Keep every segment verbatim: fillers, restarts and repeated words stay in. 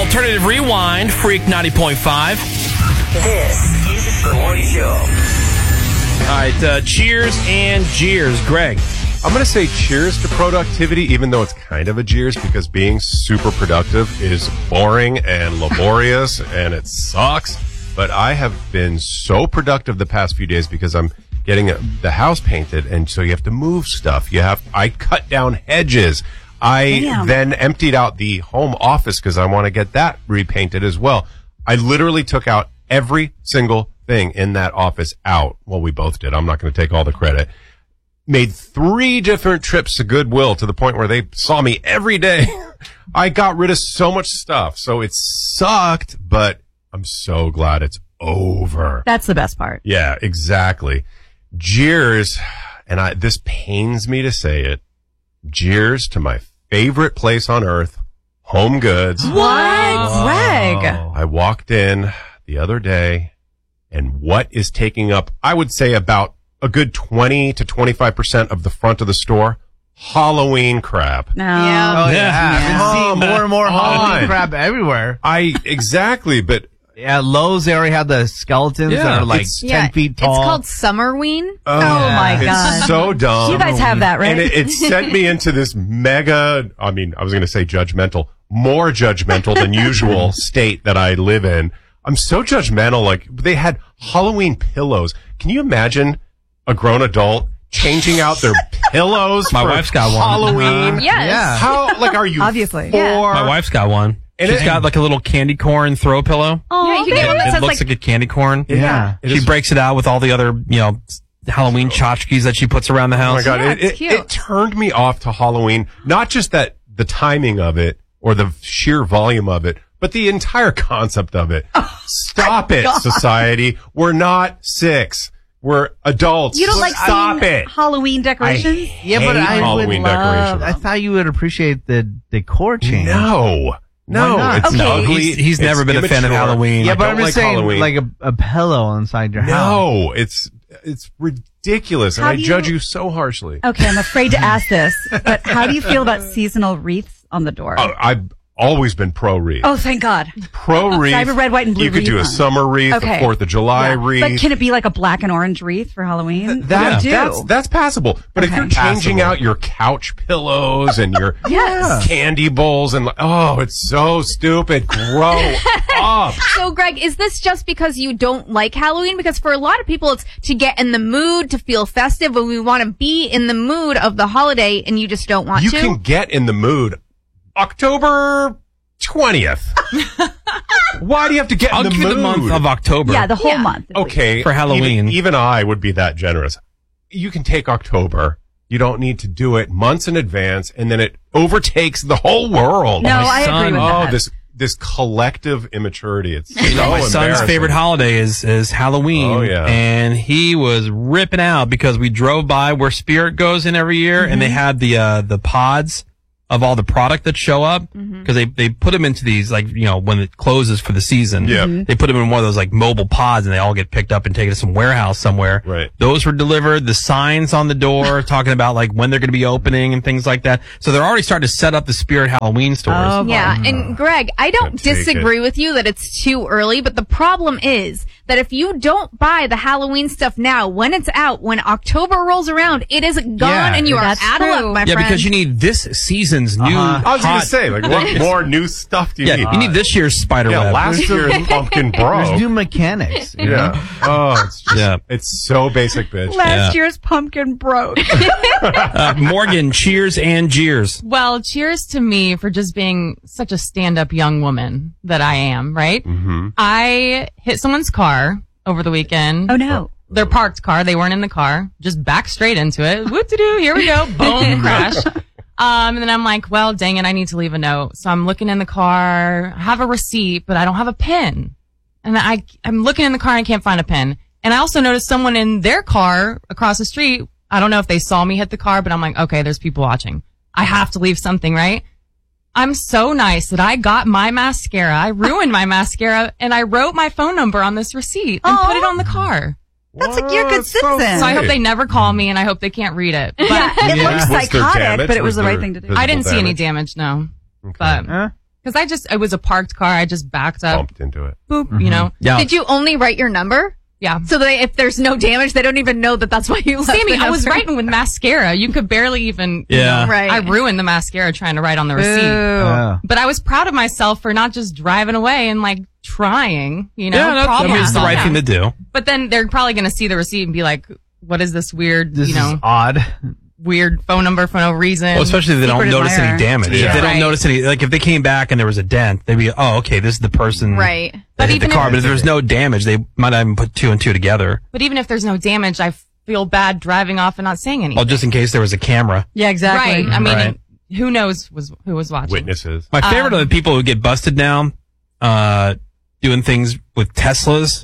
Alternative Rewind, Freak ninety point five. This is the morning show. All right, uh, cheers and jeers. Greg. I'm going to say cheers to productivity, even though it's kind of a jeers, because being super productive is boring and laborious and it sucks. But I have been so productive the past few days because I'm getting a, the house painted, and so you have to move stuff. You have I cut down hedges. I Damn. then emptied out the home office because I want to get that repainted as well. I literally took out every single thing in that office out. Well, we both did. I'm not going to take all the credit. Made three different trips to Goodwill to the point where they saw me every day. I got rid of so much stuff. So it sucked, but I'm so glad it's over. That's the best part. Yeah, exactly. Jeers, and I, this pains me to say it, jeers to my favorite place on earth, Home Goods. What? Greg. I walked in the other day, and what is taking up, I would say, about a good twenty to twenty-five percent of the front of the store? Halloween crap. No. Yeah. Oh, yeah. Yeah. I've been seeing more and more Come Halloween on. crap everywhere. I, exactly, but Yeah, Lowe's, they already have the skeletons Yeah, that are like it's- ten Yeah, feet tall. It's called Summerween. Oh, my it's God. so dumb. You guys have that, right? And it, it sent me into this mega, I mean, I was going to say judgmental, more judgmental than usual state that I live in. I'm so judgmental. Like, they had Halloween pillows. Can you imagine a grown adult changing out their pillows My for wife's got one. Halloween? Uh, Yes. Yeah. How, like, are you Obviously. four? Yeah. My wife's got one. And She's it- got like a little candy corn throw pillow. Oh, Yeah, you can get one that It says looks like, like a candy corn. Yeah. It She is- breaks it out with all the other, you know, Halloween tchotchkes that she puts around the Oh my house. God. Yeah, it, it's it, cute. it turned me off to Halloween. Not just that the timing of it or the sheer volume of it, but the entire concept of it. Stop it, society. We're not six. We're adults. You don't like Stop seeing it. Halloween decorations? Yeah, but hate I Halloween would love, decorations. I thought you would appreciate the decor change. No. No. Why not? It's Okay. ugly. He's, he's It's never been a fan of immature. Halloween. Yeah, I but don't I'm just like saying, Halloween. like a, a pillow inside your house. No. It's, it's ridiculous. And How I do you- judge you so harshly. Okay, I'm afraid to ask this, but how do you feel about seasonal wreaths on the door? Oh, I've always been pro wreath. Oh, thank God. Pro wreath. I have a red, white, and blue You could do wreath a on. summer wreath, Okay. a Fourth of July Yeah. wreath. But can it be like a black and orange wreath for Halloween? That, What do you that's, do? that's passable. But if Okay. you're changing Passable. out your couch pillows and your Yes. candy bowls and, oh, it's so stupid. Grow up. so Greg, is this just because you don't like Halloween? Because for a lot of people, it's to get in the mood, to feel festive, and we want to be in the mood of the holiday, and you just don't want You to. can get in the mood October twentieth. Why do you have to get I'll in the give you mood? the month of October. Yeah, the whole Yeah. month. Okay. For Halloween. Even, even I would be that generous. You can take October. You don't need to do it months in advance, and then it overtakes the whole world. No, My I son- agree with Oh, that. this this collective immaturity. It's so You know, my son's embarrassing. favorite holiday is is Halloween. Oh, yeah. And he was ripping out because we drove by where Spirit goes in every year, and they had the uh the pods of all the product that show up because they they put them into these, like, you know, when it closes for the season. Yeah. Mhm. They put them in one of those like mobile pods, and they all get picked up and taken to some warehouse somewhere. Right. Those were delivered. The signs on the door talking about like when they're going to be opening and things like that. So they're already starting to set up the Spirit Halloween stores. Oh, Yeah, and Greg, I don't Can't take disagree with you that it's too early, but the problem is that if you don't buy the Halloween stuff now, when it's out, when October rolls around, it is gone Yeah, and you are that's out of true. luck, my yeah, friend. because you need this season's new. Uh-huh. I was going hot- to say, like, what more new stuff do you Yeah, need? you need this year's spider yeah, web. last year's pumpkin There's broke. new mechanics. you know? Yeah. Oh, it's just, Yeah. it's so basic, bitch. Last Yeah. year's pumpkin broke. Uh, Morgan, cheers and jeers. Well, cheers to me for just being such a stand-up young woman that I am, right? Mm-hmm. I hit someone's car over the weekend. Oh, no. Their parked car. They weren't in the car. Just back straight into it. Whoop-de-doo. Here we go. Boom. Crash. Um, and then I'm like, well, dang it. I need to leave a note. So I'm looking in the car. I have a receipt, but I don't have a pen. And I, I'm looking in the car and I can't find a pen. And I also noticed someone in their car across the street. I don't know if they saw me hit the car, but I'm like, okay, there's people watching. I have to leave something, right? I'm so nice that I got my mascara. I ruined my mascara and I wrote my phone number on this receipt and Aw. put it on the car. That's like you're a good So citizen. So I hope Hey. they never call me and I hope they can't read it. But Yeah, it Yeah. looks Was there psychotic, damage? but it was, Was the right there thing to do. visible I didn't see any damage? damage, no. Okay. But Huh? Cause I just, it was a parked car. I just backed up, Bumped into it. boop, you know. Yeah. Did you only write your number? Yeah. So that if there's no damage, they don't even know that that's why you left Sammy, the I was number. writing with mascara. You could barely even, you Yeah. know, Right. I ruined the mascara trying to write on the receipt. Oh. But I was proud of myself for not just driving away and like trying, you know, Yeah, that's, I problem mean, it's the right solving. thing to do. But then they're probably going to see the receipt and be like, what is this weird, This you know, is odd. weird phone number for no reason? Well, especially if they don't Secret notice admirer. any damage. Yeah. If they don't Right. notice any, like if they came back and there was a dent, they'd be, oh, okay, this is the person Right. that But hit the even car. if- But if there's no damage, they might not even put two and two together. But even if there's no damage, I feel bad driving off and not saying anything. Well, just in case there was a camera. Yeah, exactly. Right. I mean, Right. who knows was who was watching. Witnesses. My favorite Um, are the people who get busted now, uh, doing things with Teslas,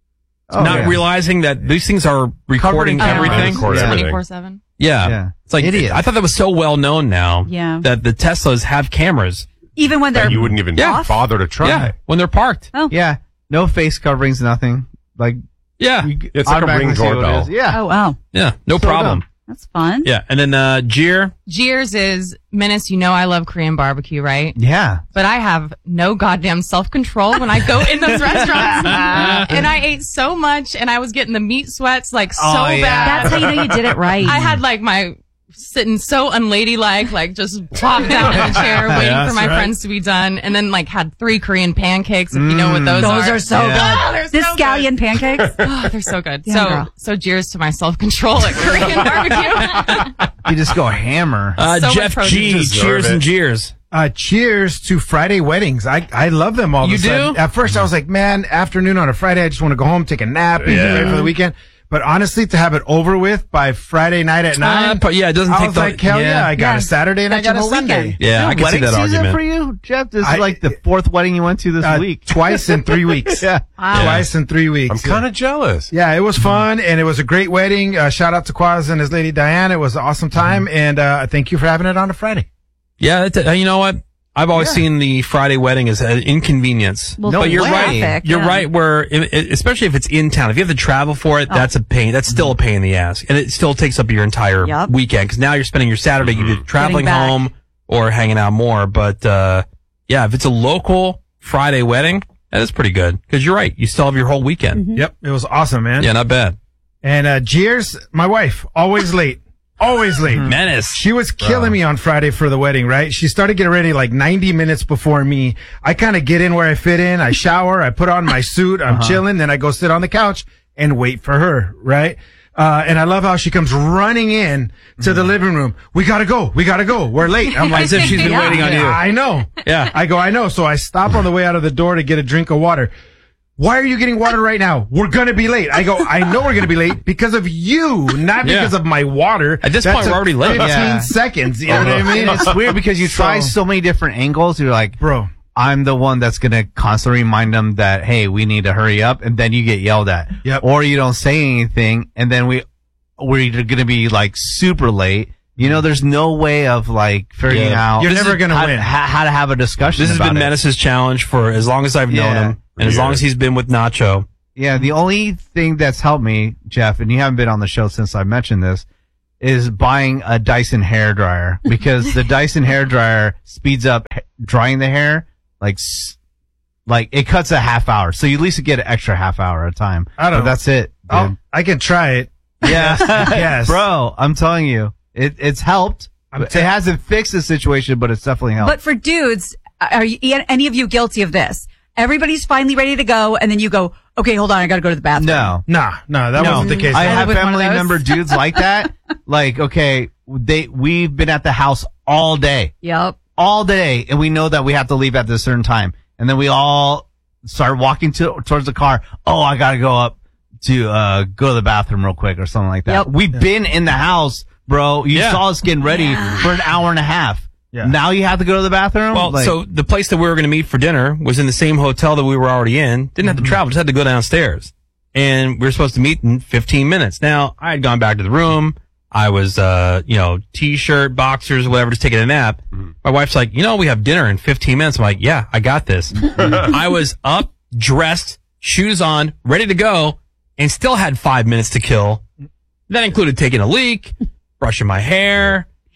Oh, not yeah. realizing that these things are recording Covering everything. Record Yeah. everything. twenty-four seven. Yeah. Yeah. It's like, Idiots. I thought that was so well known now. Yeah. That the Teslas have cameras. Even when they're That you wouldn't even Yeah. bother to try. Yeah. When they're parked. Oh. Yeah. No face coverings, nothing. Like, Yeah. you It's like a automatically Ring see what it doorbell. is. Yeah. oh wow, Yeah. No So problem. dumb. that's fun. Yeah. And then, uh, Jeer. Jeers is Menace. You know I love Korean barbecue, right? Yeah. But I have no goddamn self-control when I go in those restaurants. And I ate so much and I was getting the meat sweats like so Oh, yeah. bad. That's how you know you did it right. I had like my sitting so unladylike, like just plopped down in the chair waiting Yeah, for my that's right. friends to be done. And then like had three Korean pancakes, if you know what those, Those are so Oh, good. they're The so scallion pancakes. Oh, they're so good. Yeah, so, girl. so cheers to my self-control at Korean barbecue. You just go hammer. Uh, So much Jeff protein. G. Deserve Cheers it. and jeers. Uh, cheers to Friday weddings. I, I love them all of You a sudden. do? At first I was like, man, afternoon on a Friday, I just want to go home, take a nap, and get ready for the weekend. But honestly, to have it over with by Friday night at Uh, nine, but yeah, it doesn't I take was the, like, hell yeah, I got Yeah. a Saturday and I Got got your a whole Sunday. weekend. yeah, I can see wedding that season argument. for you, Jeff. This I- is like the fourth wedding you went to this Uh, week. Twice in three weeks. Yeah. Twice in three weeks. I'm kind of jealous. Yeah, it was fun and it was a great wedding. Uh, shout out to Quaz and his lady Diane. It was an awesome time. And, uh, thank you for having it on a Friday. Yeah, that's, uh, you know what? I've always seen the Friday wedding as an inconvenience. Well, No but you're way. right. traffic, You're yeah. right. Where, it, it- especially if it's in town, if you have to travel for it, that's a pain. That's still a pain in the ass, and it still takes up your entire Yep. weekend because now you're spending your Saturday either traveling back. home or hanging out more. But uh, yeah, if it's a local Friday wedding, that is pretty good because you're right. You still have your whole weekend. Yep. It was awesome, man. Yeah, not bad. And, uh, Jeers, my wife, always late. Always late. Menace. She was killing me on Friday for the wedding, right? She started getting ready like ninety minutes before me. I kind of get in where I fit in. I shower. I put on my suit. I'm chilling. Then I go sit on the couch and wait for her, right? Uh, and I love how she comes running in to the living room. We gotta go. We gotta go. We're late. I'm like, As if she's been Yeah. waiting on you. I know. Yeah. I go, I know. So I stop on the way out of the door to get a drink of water. Why are you getting water right now? We're gonna be late. I go, I know we're gonna be late because of you, not Yeah. because of my water. At this That point, we're took already late. fifteen Yeah. seconds. You know what I mean? It's weird because you try So- so many different angles. You're like, Bro. I'm the one that's going to constantly remind them that, hey, we need to hurry up. And then you get yelled at. Yep. Or you don't say anything. And then we, we're going to be like super late. You know, there's no way of like figuring Yeah. out. You're This never is gonna how, win. How, how to have a discussion. This has about been it. Menace's challenge for as long as I've known Yeah. him, and as Yeah. long as he's been with Nacho. Yeah, the only thing that's helped me, Jeff, and you haven't been on the show since I mentioned this, is buying a Dyson hairdryer because the Dyson hairdryer speeds up ha- drying the hair, like, s- like it cuts a half hour, so you at least get an extra half hour at a time. I don't But know. That's it. I'll, dude. I can try it. Yeah, Yes. bro, I'm telling you, it, it's helped. I'm it t- hasn't fixed the situation, but it's definitely helped. But for dudes, are you, any of you guilty of this? Everybody's finally ready to go, and then you go, okay, hold on, I gotta go to the bathroom. no. Nah, no, that No, wasn't the case. I I have live with one of family those. member dudes like that. Like, okay, they we've been at the house all day, Yep. all day, and we know that we have to leave at this certain time, and then we all start walking to towards the car. Oh, I gotta go up to uh go to the bathroom real quick or something like that. Yep. We've been in the house, bro. You Yeah. saw us getting ready for an hour and a half. Yeah. Now you have to go to the bathroom. Well, Like, so the place that we were going to meet for dinner was in the same hotel that we were already in. Didn't have to travel, just had to go downstairs. And we were supposed to meet in fifteen minutes. Now, I had gone back to the room. I was, uh, you know, t-shirt, boxers, whatever, just taking a nap. My wife's like, you know, we have dinner in fifteen minutes. I'm like, yeah, I got this. I was up, dressed, shoes on, ready to go, and still had five minutes to kill. That included taking a leak, brushing my hair,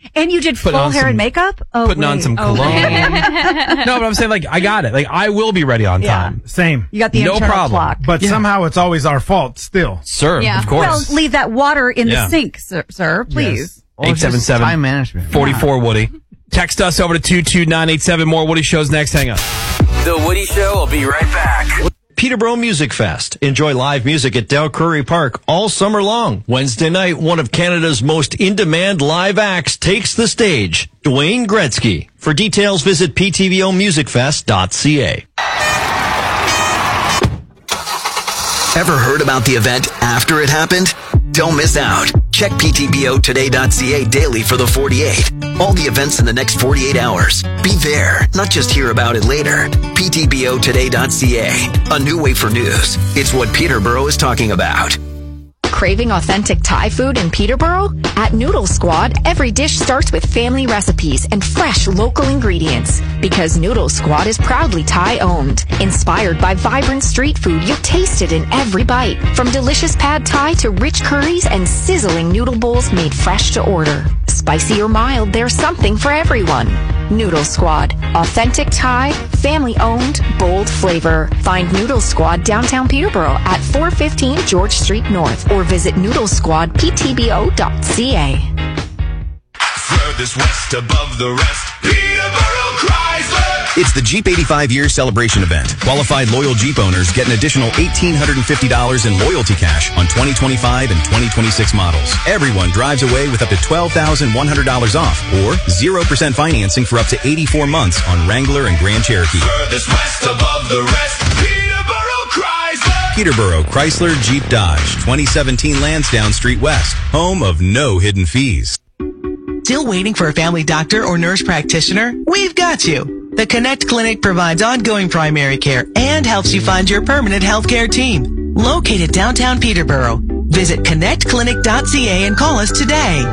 And you did Putting full on hair some- and makeup? Oh, putting on wait. some Oh, cologne. wait. No, but I'm saying like I got it. Like I will be ready on Yeah. time. Same. You got the No internal problem. clock. But Yeah. somehow it's always our fault still. Sir, Yeah. of course. Well, leave that water in Yeah. the sink, sir, sir please. Well, it's just eight seven seven time management. forty-four Woody. Text us over to two two nine eight seven. More Woody shows next. Hang on. The Woody Show will be right back. Peterborough Music Fest. Enjoy live music at Dale Curry Park all summer long. Wednesday night, one of Canada's most in-demand live acts takes the stage, Dwayne Gretzky. For details, visit p t v o music fest dot c a. Ever heard about the event after it happened? Don't miss out. Check p t b o today dot c a daily for the forty-eight. All the events in the next forty-eight hours. Be there, not just hear about it later. p t b o today dot c a. A new way for news. It's what Peterborough is talking about. Craving authentic Thai food in Peterborough? At Noodle Squad, every dish starts with family recipes and fresh local ingredients. Because Noodle Squad is proudly Thai-owned. Inspired by vibrant street food, you'll taste it in every bite. From delicious pad Thai to rich curries and sizzling noodle bowls made fresh to order. Spicy or mild, there's something for everyone. Noodle Squad. Authentic Thai, family-owned, bold flavor. Find Noodle Squad downtown Peterborough at four fifteen George Street North or visit noodle squad p t b o dot c a. Furthest west above the rest, Peterborough Chrysler. It's the Jeep eighty-five year celebration event. Qualified loyal Jeep owners get an additional one thousand eight hundred fifty dollars in loyalty cash on twenty twenty-five and twenty twenty-six models. Everyone drives away with up to twelve thousand one hundred dollars off or zero percent financing for up to eighty-four months on Wrangler and Grand Cherokee. Furthest west above the rest, Peterborough Chrysler. Peterborough Chrysler Jeep Dodge, twenty seventeen Lansdowne Street West, home of no hidden fees. Still waiting for a family doctor or nurse practitioner? We've got you. The Connect Clinic provides ongoing primary care and helps you find your permanent healthcare team. Located downtown Peterborough. Visit connect clinic dot c a and call us today.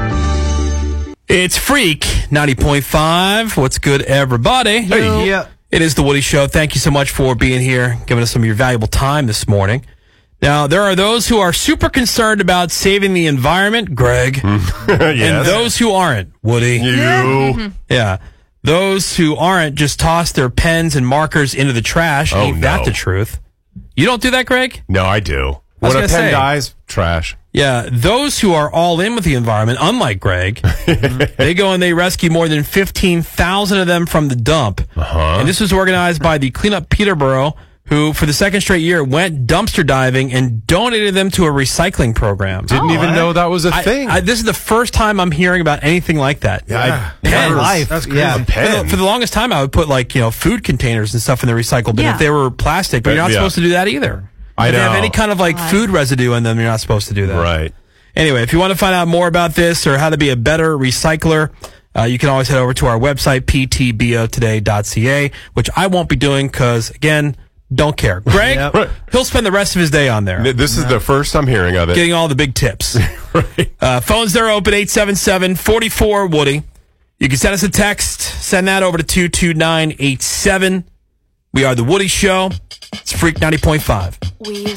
It's Freak ninety point five. What's good, everybody? Hey, yeah. It is the Woody Show. Thank you so much for being here, giving us some of your valuable time this morning. Now, there are those who are super concerned about saving the environment, Greg, Yes. and those who aren't, Woody. You. Yeah. Those who aren't just toss their pens and markers into the trash. Oh, Ain't that no. the truth? You don't do that, Greg? No, I do. I was When a gonna pen say. dies, trash. Yeah, those who are all in with the environment, unlike Greg, they go and they rescue more than fifteen thousand of them from the dump. Uh-huh. And this was organized by the Clean Up Peterborough, who for the second straight year went dumpster diving and donated them to a recycling program. Didn't even know that was a I- thing. I- this is the first time I'm hearing about anything like that. yeah, I, Pens. never- Life. That's crazy. Yeah. For the, pen. for the longest time, I would put like, you know, food containers and stuff in the recycle bin Yeah. if they were plastic, but you're not Yeah. supposed to do that either. I if they have know. any kind of like food residue in them, you're not supposed to do that. Right. Anyway, if you want to find out more about this or how to be a better recycler, uh, you can always head over to our website, p t b o today dot c a, which I won't be doing because, again, don't care. Greg, Yep. he'll spend the rest of his day on there Th- This is the first I'm hearing of it. getting all the big tips. Right. Uh, phones there are open, eight seven seven, four four, Woody. You can send us a text. Send that over to two two nine eight seven. We are The Woody Show. It's Freak ninety point five. We